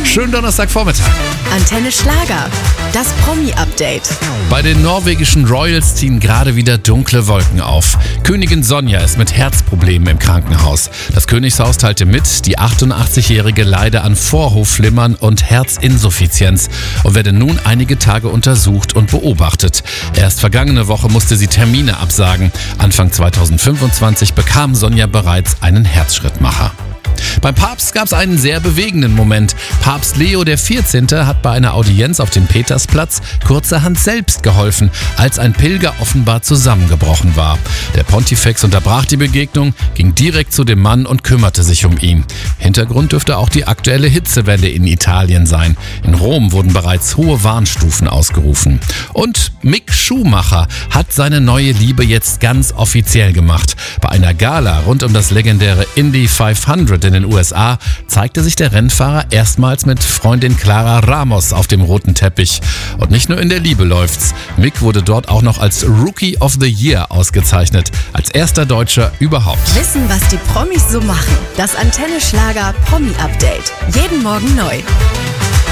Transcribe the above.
Schönen Donnerstagvormittag. Antenne Schlager, das Promi-Update. Bei den norwegischen Royals ziehen gerade wieder dunkle Wolken auf. Königin Sonja ist mit Herzproblemen im Krankenhaus. Das Königshaus teilte mit, die 88-Jährige leide an Vorhofflimmern und Herzinsuffizienz und werde nun einige Tage untersucht und beobachtet. Erst vergangene Woche musste sie Termine absagen. Anfang 2025 bekam Sonja bereits einen Herzschrittmacher. Beim Papst gab es einen sehr bewegenden Moment. Papst Leo XIV. Hat bei einer Audienz auf dem Petersplatz kurzerhand selbst geholfen, als ein Pilger offenbar zusammengebrochen war. Der Pontifex unterbrach die Begegnung, ging direkt zu dem Mann und kümmerte sich um ihn. Hintergrund dürfte auch die aktuelle Hitzewelle in Italien sein. In Rom wurden bereits hohe Warnstufen ausgerufen. Und Mick Schumacher hat seine neue Liebe jetzt ganz offiziell gemacht. Bei einer Gala rund um das legendäre Indy 500 in den USA zeigte sich der Rennfahrer erstmals mit Freundin Clara Ramos auf dem roten Teppich. Und nicht nur in der Liebe läuft's. Mick wurde dort auch noch als Rookie of the Year ausgezeichnet. Als erster Deutscher überhaupt. Wissen, was die Promis so machen. Das Antenne Schlager Promi-Update. Jeden Morgen neu.